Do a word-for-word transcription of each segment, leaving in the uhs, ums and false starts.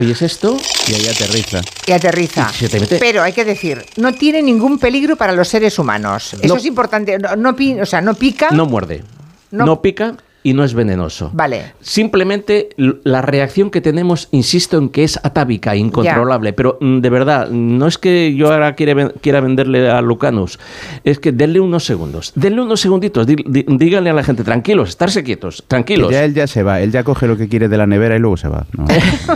oyes esto y ahí aterriza. Y aterriza. Y se te mete. Pero hay que decir, no tiene ningún peligro para los seres humanos. Eso No. es importante. No, no pi- o sea, no pica. No muerde, No. no pica y no es venenoso. Vale. Simplemente l- la reacción que tenemos, insisto en que es atávica, incontrolable, pero mm, de verdad, no es que yo ahora quiera, ven- quiera venderle a Lucanus, es que denle unos segundos, denle unos segunditos, di- di- díganle a la gente, tranquilos, estarse quietos, tranquilos. Que ya él ya se va, él ya coge lo que quiere de la nevera y luego se va. No.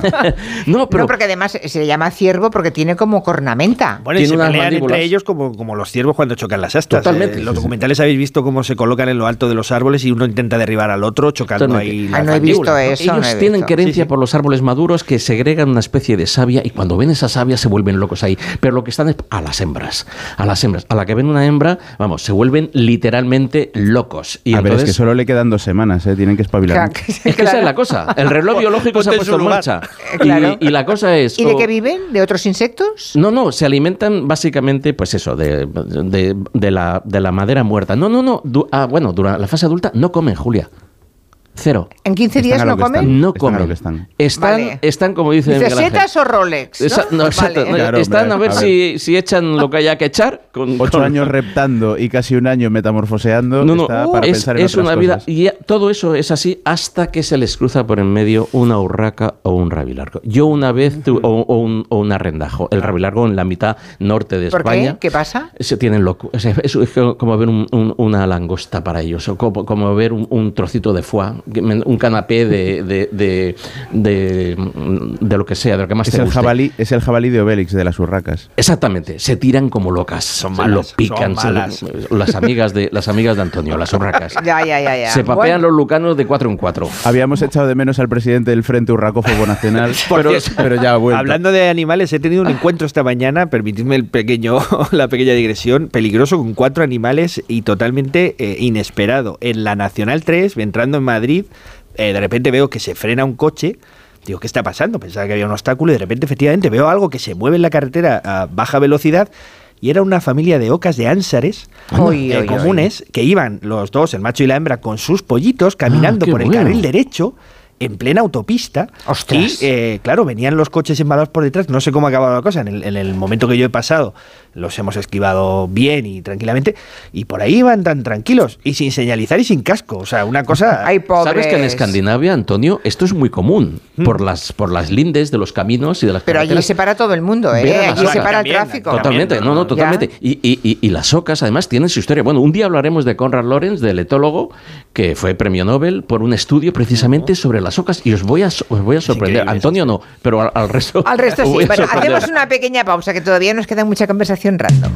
no, pero No, porque además se le llama ciervo porque tiene como cornamenta. Bueno, y Tiene se unas pelean mandíbulas. entre ellos como, como los ciervos cuando chocan las astas. Totalmente. Eh, los Sí, sí. documentales habéis visto cómo se colocan en lo alto de los árboles y uno intenta derribar al otro chocando Totalmente. ahí Ah, las no he visto mandíbulas, eso. ¿no? ellos no he tienen visto. querencia Sí, sí. por los árboles maduros que segregan una especie de savia y cuando ven esa savia se vuelven locos ahí. Pero lo que están es a las hembras, a las hembras. A la que ven una hembra, vamos, se vuelven literalmente locos. Y a ver, es entonces, que solo le quedan dos semanas, ¿eh? Tienen que espabilar. Claro, mucho. que- es que esa claro. es la cosa. El reloj biológico se ha Ponte en puesto su en lugar. marcha. Eh, claro. Y, y la cosa es... ¿Y de o- qué viven? ¿De otros insectos? No, no, se alimentan básicamente, pues eso, de, de, de la, de la madera muerta. No, no, no. Du- ah, bueno, durante la fase adulta no comen, Julia. Cero. ¿En quince Están días a lo no que comen? están. No Están a comen. lo que están. Están, Vale. están, como dice ¿Dice Miguel Ángel. setas o Rolex? ¿no? Esa- no, exacto. Vale. No, Claro, están hombre, a ver a si, si echan lo que haya que echar. Con, Ocho con- años reptando y casi un año metamorfoseando. No, no, está uh, para es, pensar en es otras una vida. cosas. Y ya- todo eso es así hasta que se les cruza por en medio una urraca o un rabilargo. Yo una vez, tu- o, o un, o un arrendajo. El rabilargo en la mitad norte de ¿Por España. qué? ¿Qué pasa? Se tienen loco. O sea, es, es como ver un- un- una langosta para ellos, o como, como ver un, un trocito de foie, un canapé de, de, de, de, de lo que sea, de lo que más Es te el, guste. jabalí, es el jabalí de Obélix, de las urracas. Exactamente, se tiran como locas. Son Se malas, lo pican. son se- malas. las, amigas de, las amigas de Antonio, las urracas. Ya, ya, ya, ya. Se papean Bueno, los lucanos de cuatro en cuatro. Habíamos echado de menos al presidente del Frente Urracófobo Nacional, pero, pero ya ha vuelto. Hablando de animales, he tenido un encuentro esta mañana, permitidme el pequeño, la pequeña digresión, peligroso con cuatro animales y totalmente eh, inesperado. En la Nacional tres, entrando en Madrid, eh, de repente veo que se frena un coche. Digo, ¿qué está pasando? Pensaba que había un obstáculo y de repente efectivamente veo algo que se mueve en la carretera a baja velocidad y era una familia de ocas de ánsares Uy, eh, uy, comunes que iban los dos, el macho y la hembra, con sus pollitos caminando qué por el bueno. carril derecho en plena autopista. Ostras. Y eh, claro, venían los coches embalados por detrás. No sé cómo ha acabado la cosa. En el, en el momento que yo he pasado, los hemos esquivado bien y tranquilamente. Y por ahí iban tan tranquilos y sin señalizar y sin casco. O sea, una cosa. Ay, pobres. ¿Sabes que en Escandinavia, Antonio, esto es muy común? Por las por las lindes de los caminos y de las Pero allí carreteras. se para todo el mundo, Ver ¿eh? a las Allí se ocas. para el También, tráfico. Totalmente, no, no, Ya. totalmente. Y, y, y, y las ocas, además, tienen su historia. Bueno, un día hablaremos de Konrad Lorenz, del etólogo, que fue premio Nobel por un estudio precisamente sobre las ocas. Y os voy a, os voy a sorprender. increíble Antonio no, pero al, al resto. Al resto os sí. voy a Bueno, sorprender. hacemos una pequeña pausa que todavía nos queda mucha conversación random.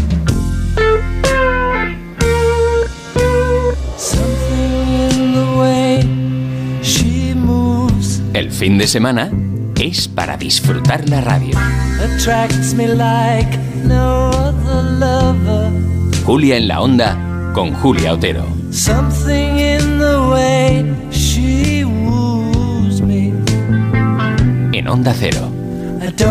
El fin de semana es para disfrutar la radio. Julia en la Onda con Julia Otero. En Onda Cero.